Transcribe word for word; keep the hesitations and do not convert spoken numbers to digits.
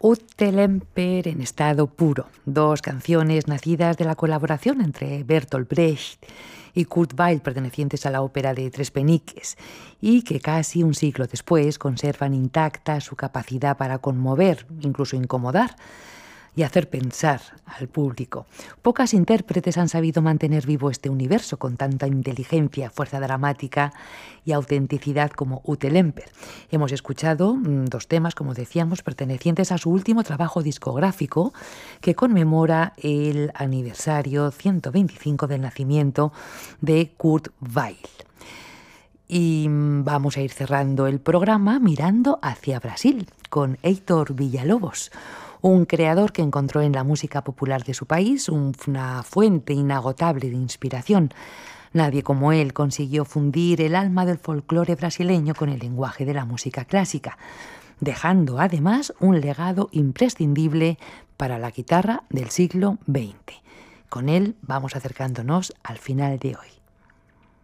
Lemper en estado puro, dos canciones nacidas de la colaboración entre Bertolt Brecht y Kurt Weill, pertenecientes a la ópera de Tres Peniques, y que casi un siglo después conservan intacta su capacidad para conmover, incluso incomodar, y hacer pensar al público. Pocas intérpretes han sabido mantener vivo este universo con tanta inteligencia, fuerza dramática y autenticidad como Ute Lemper. Hemos escuchado mmm, dos temas, como decíamos, pertenecientes a su último trabajo discográfico que conmemora el aniversario ciento veinticinco del nacimiento de Kurt Weill. Y vamos a ir cerrando el programa mirando hacia Brasil con Heitor Villa-Lobos, un creador que encontró en la música popular de su país una fuente inagotable de inspiración. Nadie como él consiguió fundir el alma del folclore brasileño con el lenguaje de la música clásica, dejando además un legado imprescindible para la guitarra del siglo veinte. Con él vamos acercándonos al final de hoy.